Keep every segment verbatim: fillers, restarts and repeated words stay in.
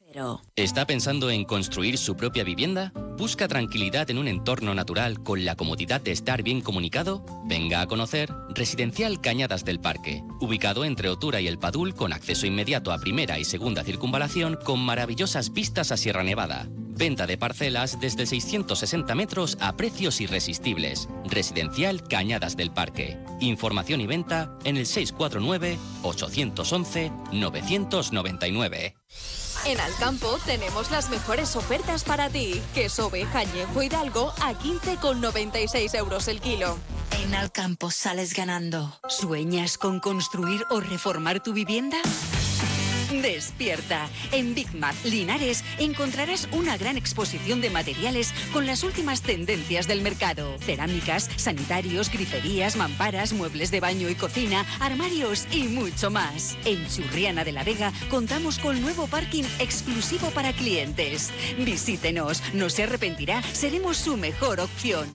¿Está pensando en construir su propia vivienda? ¿Busca tranquilidad en un entorno natural con la comodidad de estar bien comunicado? Venga a conocer Residencial Cañadas del Parque, ubicado entre Otura y El Padul, con acceso inmediato a primera y segunda circunvalación, con maravillosas vistas a Sierra Nevada. Venta de parcelas desde seiscientos sesenta metros a precios irresistibles. Residencial Cañadas del Parque. Información y venta en el seis cuatro nueve, ocho once, nueve nueve nueve. En Alcampo tenemos las mejores ofertas para ti. Queso oveja añejo Hidalgo a quince con noventa y seis euros el kilo. En Alcampo sales ganando. ¿Sueñas con construir o reformar tu vivienda? Despierta. En Big Mac Linares encontrarás una gran exposición de materiales con las últimas tendencias del mercado. Cerámicas, sanitarios, griferías, mamparas, muebles de baño y cocina, armarios y mucho más. En Churriana de la Vega contamos con nuevo parking exclusivo para clientes. Visítenos, no se arrepentirá, seremos su mejor opción.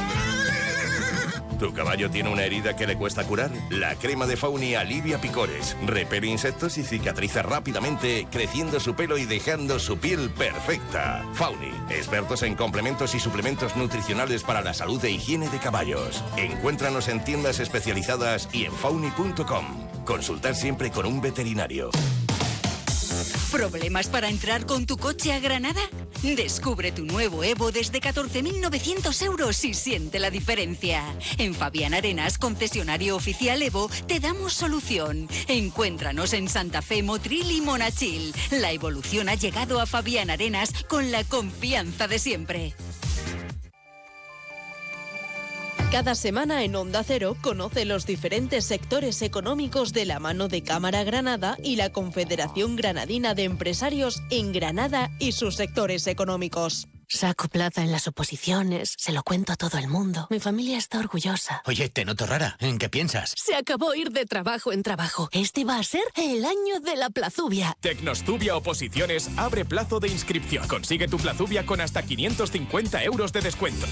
¿Tu caballo tiene una herida que le cuesta curar? La crema de Fauni alivia picores, repele insectos y cicatriza rápidamente, creciendo su pelo y dejando su piel perfecta. Fauni, expertos en complementos y suplementos nutricionales para la salud e higiene de caballos. Encuéntranos en tiendas especializadas y en fauni punto com. Consultar siempre con un veterinario. ¿Problemas para entrar con tu coche a Granada? Descubre tu nuevo Evo desde catorce mil novecientos euros y siente la diferencia. En Fabián Arenas, concesionario oficial Evo, te damos solución. Encuéntranos en Santa Fe, Motril y Monachil. La evolución ha llegado a Fabián Arenas con la confianza de siempre. Cada semana en Onda Cero conoce los diferentes sectores económicos de la mano de Cámara Granada y la Confederación Granadina de Empresarios en Granada y sus sectores económicos. Saco plaza en las oposiciones, se lo cuento a todo el mundo. Mi familia está orgullosa. Oye, te noto rara. ¿En qué piensas? Se acabó ir de trabajo en trabajo. Este va a ser el año de la plazubia. Tecnostubia Oposiciones abre plazo de inscripción. Consigue tu plazubia con hasta quinientos cincuenta euros de descuento.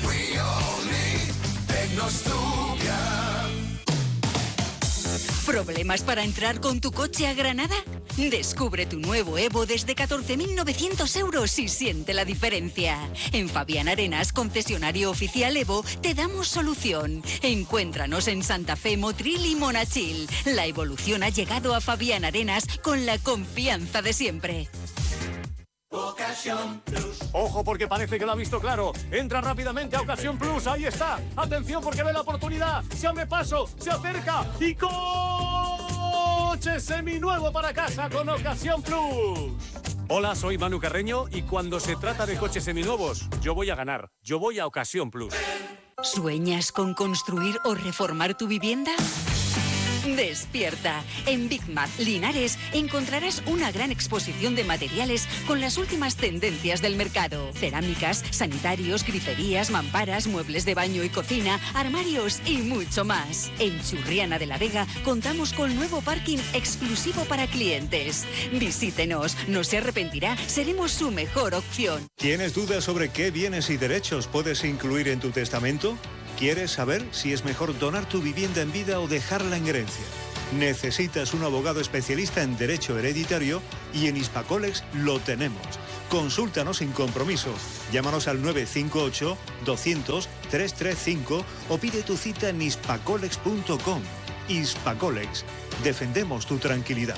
¿Problemas para entrar con tu coche a Granada? Descubre tu nuevo Evo desde catorce mil novecientos euros y siente la diferencia. En Fabián Arenas, concesionario oficial Evo, te damos solución. Encuéntranos en Santa Fe, Motril y Monachil. La evolución ha llegado a Fabián Arenas con la confianza de siempre. Ocasión Plus. Ojo, porque parece que lo ha visto claro. Entra rápidamente a Ocasión Plus. Ahí está. Atención, porque ve la oportunidad. Se abre paso, se acerca y coche seminuevo para casa con Ocasión Plus. Hola, soy Manu Carreño y cuando se trata de coches seminuevos, yo voy a ganar. Yo voy a Ocasión Plus. ¿Sueñas con construir o reformar tu vivienda? Despierta. En Big Mac Linares encontrarás una gran exposición de materiales con las últimas tendencias del mercado. Cerámicas, sanitarios, griferías, mamparas, muebles de baño y cocina, armarios y mucho más. En Churriana de la Vega contamos con nuevo parking exclusivo para clientes. Visítenos, no se arrepentirá, seremos su mejor opción. ¿Tienes dudas sobre qué bienes y derechos puedes incluir en tu testamento? ¿Quieres saber si es mejor donar tu vivienda en vida o dejarla en herencia? Necesitas un abogado especialista en derecho hereditario y en Hispacolex lo tenemos. Consúltanos sin compromiso. Llámanos al nueve cinco ocho, doscientos, trescientos treinta y cinco o pide tu cita en hispacolex punto com. Hispacolex. Defendemos tu tranquilidad.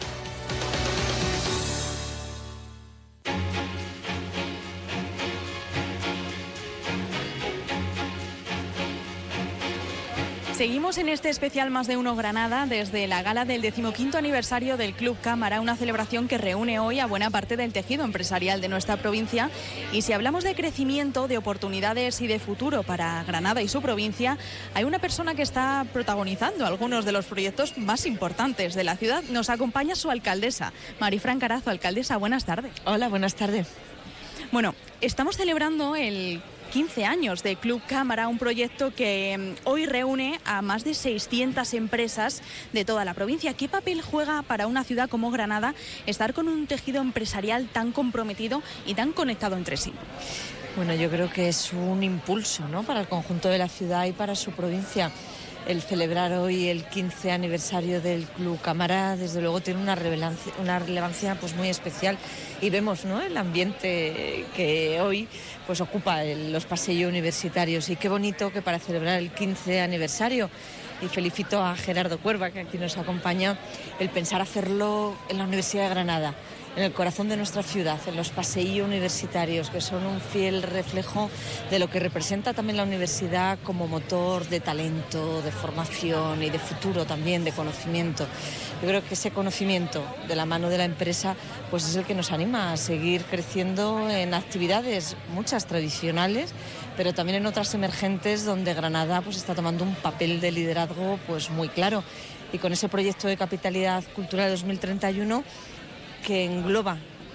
Seguimos en este especial Más de Uno Granada desde la gala del decimoquinto aniversario del Club Cámara, una celebración que reúne hoy a buena parte del tejido empresarial de nuestra provincia. Y si hablamos de crecimiento, de oportunidades y de futuro para Granada y su provincia, hay una persona que está protagonizando algunos de los proyectos más importantes de la ciudad. Nos acompaña su alcaldesa, Marifran Carazo. Alcaldesa, buenas tardes. Hola, buenas tardes. Bueno, estamos celebrando el quince años de Club Cámara, un proyecto que hoy reúne a más de seiscientas empresas de toda la provincia. ¿Qué papel juega para una ciudad como Granada estar con un tejido empresarial tan comprometido y tan conectado entre sí? Bueno, yo creo que es un impulso, ¿no?, para el conjunto de la ciudad y para su provincia. el celebrar hoy el quince aniversario del Club Cámara, desde luego tiene una relevancia, una relevancia pues muy especial, y vemos, ¿no?, el ambiente que hoy pues ocupa el, los pasillos universitarios, y qué bonito que para celebrar el quince aniversario, y felicito a Gerardo Cuerva, que aquí nos acompaña, el pensar hacerlo en la Universidad de Granada, en el corazón de nuestra ciudad, en los paseillos universitarios, que son un fiel reflejo de lo que representa también la universidad como motor de talento, de formación y de futuro también, de conocimiento. Yo creo que ese conocimiento de la mano de la empresa pues es el que nos anima a seguir creciendo en actividades, muchas tradicionales, pero también en otras emergentes donde Granada pues está tomando un papel de liderazgo pues muy claro. Y con ese proyecto de Capitalidad Cultural dos mil treinta y uno que engloba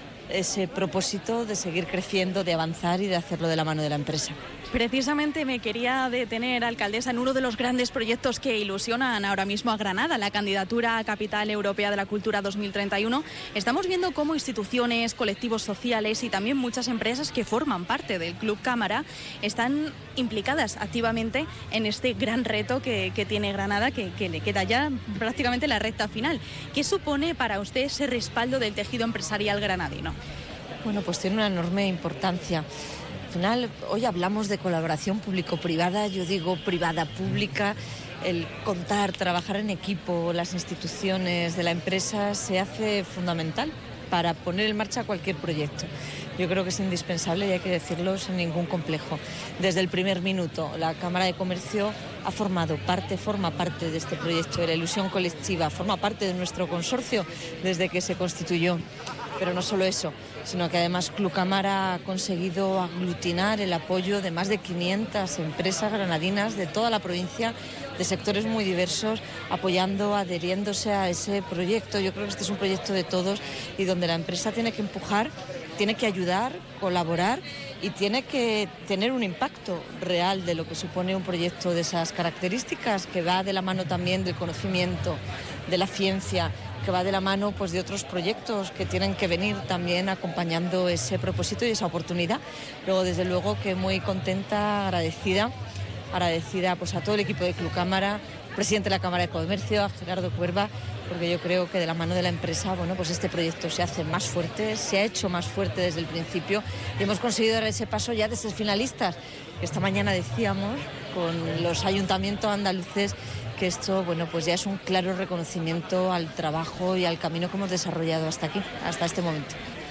ese propósito de seguir creciendo, de avanzar y de hacerlo de la mano de la empresa. Precisamente me quería detener, alcaldesa, en uno de los grandes proyectos que ilusionan ahora mismo a Granada, la candidatura a Capital Europea de la Cultura dos mil treinta y uno. Estamos viendo cómo instituciones, colectivos sociales y también muchas empresas que forman parte del Club Cámara están implicadas activamente en este gran reto que, que tiene Granada, que, que le queda ya prácticamente la recta final. ¿Qué supone para usted ese respaldo del tejido empresarial granadino? Bueno, pues tiene una enorme importancia. Al final, hoy hablamos de colaboración público-privada, yo digo privada-pública. El contar, trabajar en equipo, las instituciones de la empresa se hace fundamental para poner en marcha cualquier proyecto. Yo creo que es indispensable y hay que decirlo sin ningún complejo. Desde el primer minuto, la Cámara de Comercio ha formado parte, forma parte de este proyecto de la ilusión colectiva, forma parte de nuestro consorcio desde que se constituyó. Pero no solo eso, sino que además Club Cámara ha conseguido aglutinar el apoyo de más de quinientas empresas granadinas de toda la provincia, de sectores muy diversos, apoyando, adheriéndose a ese proyecto. Yo creo que este es un proyecto de todos y donde la empresa tiene que empujar, tiene que ayudar, colaborar y tiene que tener un impacto real de lo que supone un proyecto de esas características, que va de la mano también del conocimiento, de la ciencia, que va de la mano pues de otros proyectos que tienen que venir también acompañando ese propósito y esa oportunidad. Luego, desde luego, que muy contenta, agradecida, agradecida pues a todo el equipo de Club Cámara, presidente de la Cámara de Comercio, a Gerardo Cuerva, porque yo creo que de la mano de la empresa, bueno, pues este proyecto se hace más fuerte, se ha hecho más fuerte desde el principio y hemos conseguido dar ese paso ya de ser finalistas. Esta mañana decíamos con los ayuntamientos andaluces que esto, bueno, pues ya es un claro reconocimiento al trabajo y al camino que hemos desarrollado hasta aquí, hasta este momento.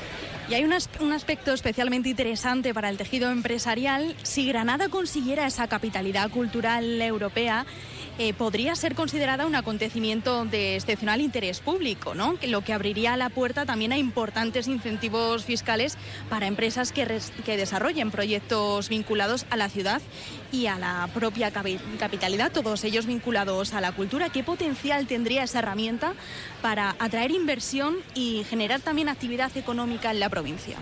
Y hay un, as- un aspecto especialmente interesante para el tejido empresarial. Si Granada consiguiera esa capitalidad cultural europea, eh, podría ser considerada un acontecimiento de excepcional interés público, ¿no? Lo que abriría la puerta también a importantes incentivos fiscales para empresas que, res- que desarrollen proyectos vinculados a la ciudad y a la propia capi- capitalidad, todos ellos vinculados a la cultura. ¿Qué potencial tendría esa herramienta para atraer inversión y generar también actividad económica en la provincia?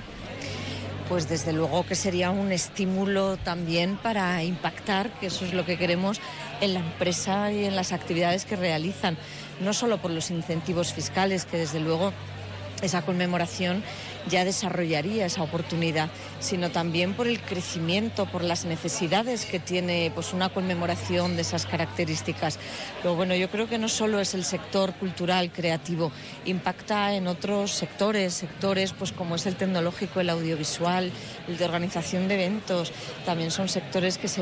Pues desde luego que sería un estímulo también para impactar, que eso es lo que queremos, en la empresa y en las actividades que realizan, no solo por los incentivos fiscales, que desde luego esa conmemoración ya desarrollaría esa oportunidad, sino también por el crecimiento, por las necesidades que tiene pues una conmemoración de esas características. Pero bueno, yo creo que no solo es el sector cultural, creativo, impacta en otros sectores, sectores pues como es el tecnológico, el audiovisual, el de organización de eventos, también son sectores que se